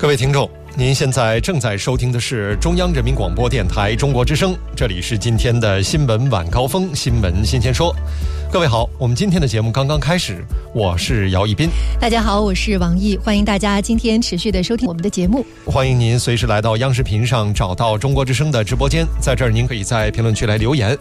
各位听众，您现在正在收听的是中央人民广播电台中国之声，这里是今天的新闻晚高峰，新闻新鲜说。各位好，我们今天的节目刚刚开始，我是姚一斌。 大家好，我是王毅，欢迎大家今天持续的收听我们的节目。 欢迎您随时来到央视频上找到中国之声的直播间，在这儿您可以在评论区来留言，